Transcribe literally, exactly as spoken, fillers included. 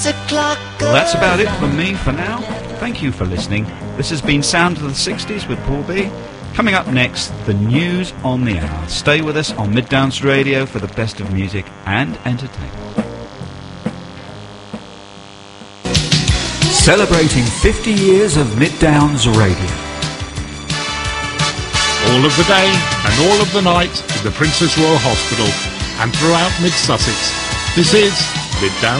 Well, that's about it from me for now. Thank you for listening. This has been Sound of the sixties with Paul B. Coming up next, the news on the hour. Stay with us on Mid Downs Radio for the best of music and entertainment. Celebrating fifty years of Mid Downs Radio. All of the day and all of the night in the Princess Royal Hospital and throughout Mid Sussex. This is Mid Downs